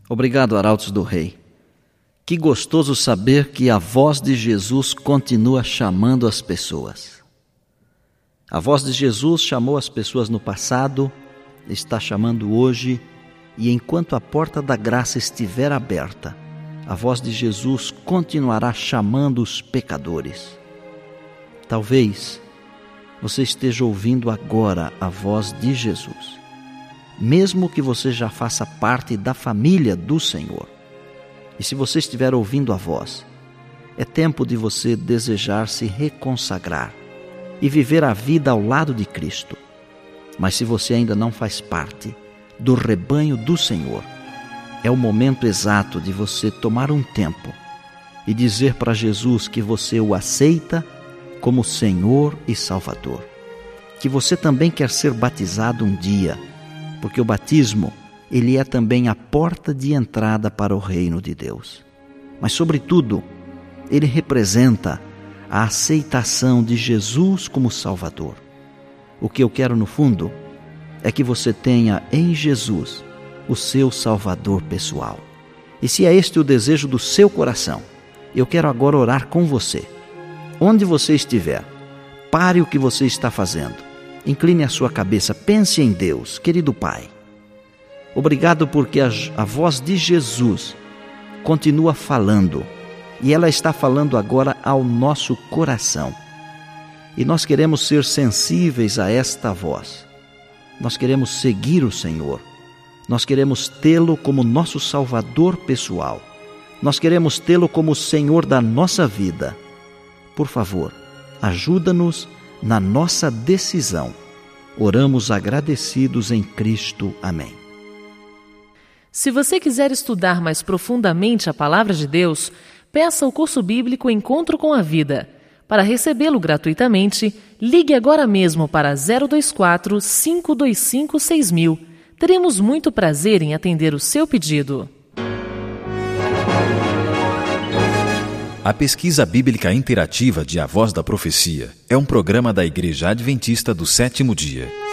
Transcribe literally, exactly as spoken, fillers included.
Obrigado, Arautos do Rei. Que gostoso saber que a voz de Jesus continua chamando as pessoas. A voz de Jesus chamou as pessoas no passado, está chamando hoje, e enquanto a porta da graça estiver aberta, a voz de Jesus continuará chamando os pecadores. Talvez você esteja ouvindo agora a voz de Jesus, mesmo que você já faça parte da família do Senhor. E se você estiver ouvindo a voz, é tempo de você desejar se reconsagrar e viver a vida ao lado de Cristo. Mas se você ainda não faz parte do rebanho do Senhor, é o momento exato de você tomar um tempo e dizer para Jesus que você o aceita como Senhor e Salvador, que você também quer ser batizado um dia, porque o batismo, ele é também a porta de entrada para o reino de Deus. Mas, sobretudo, ele representa a aceitação de Jesus como Salvador. O que eu quero, no fundo, é que você tenha em Jesus o seu Salvador pessoal. E se é este o desejo do seu coração, eu quero agora orar com você. Onde você estiver, pare o que você está fazendo. Incline a sua cabeça, pense em Deus, querido Pai. Obrigado porque a, a voz de Jesus continua falando, e ela está falando agora ao nosso coração. E nós queremos ser sensíveis a esta voz. Nós queremos seguir o Senhor. Nós queremos tê-lo como nosso Salvador pessoal. Nós queremos tê-lo como o Senhor da nossa vida. Por favor, ajuda-nos na nossa decisão. Oramos agradecidos em Cristo. Amém. Se você quiser estudar mais profundamente a Palavra de Deus, peça o curso bíblico Encontro com a Vida. Para recebê-lo gratuitamente, ligue agora mesmo para zero dois quatro, cinco dois cinco, seis mil. Teremos muito prazer em atender o seu pedido. A Pesquisa Bíblica Interativa de A Voz da Profecia é um programa da Igreja Adventista do Sétimo Dia.